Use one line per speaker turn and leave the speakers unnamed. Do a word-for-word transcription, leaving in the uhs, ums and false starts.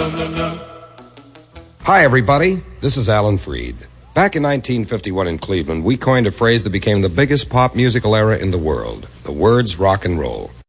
Hi, everybody. This is Alan Freed. Back in nineteen fifty-one in Cleveland, we coined a phrase that became the biggest pop musical era in the world, the words rock and roll.